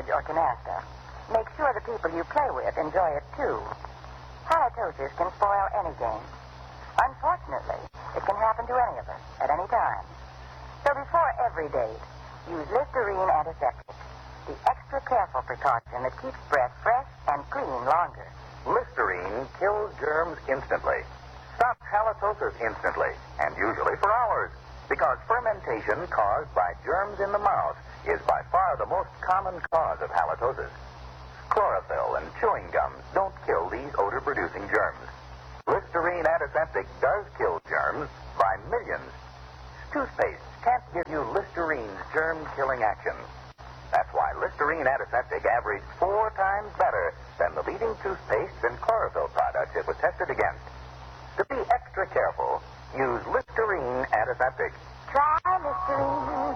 or canasta. Make sure the people you play with enjoy it, too. Halitosis can spoil any game. Unfortunately, it can happen to any of us at any time. So before every date, use Listerine Antiseptic, the extra careful precaution that keeps breath fresh and clean longer. Listerine kills germs instantly, stops halitosis instantly, and usually for hours, because fermentation caused by germs in the mouth is by far the most common cause of halitosis. Chlorophyll and chewing gums don't kill these odor-producing germs. Listerine Antiseptic does kill germs by millions. Toothpaste can't give you Listerine's germ-killing action. That's why Listerine Antiseptic averaged 4 times better than the leading toothpastes and chlorophyll products it was tested against. To be extra careful, use Listerine Antiseptic. Try Listerine